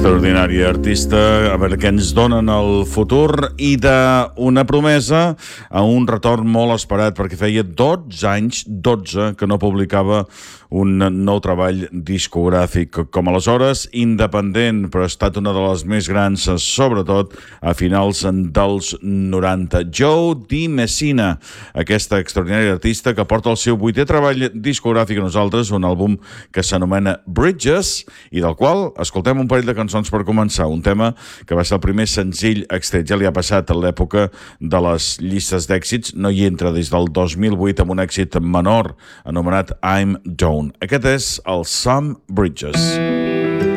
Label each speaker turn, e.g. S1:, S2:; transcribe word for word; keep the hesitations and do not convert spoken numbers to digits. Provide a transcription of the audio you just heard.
S1: extraordinari artista, a veure què ens donen el futur, i d'una promesa a un retorn molt esperat, perquè feia dotze anys, dotze, que no publicava un nou treball discogràfic. Com aleshores, independent, però ha estat una de les més grans, sobretot a finals dels noranta. Joe DiMessina, aquesta extraordinària artista que porta el seu vuitè treball discogràfic a nosaltres, un àlbum que s'anomena Bridges, i del qual escoltem un parell de cançons per començar. Un tema que va ser el primer senzill extret, ja li ha passat a l'època de les llistes d'èxits, no hi entra des del dos mil vuit amb un èxit menor anomenat I'm Down. Aquest és el Some Bridges.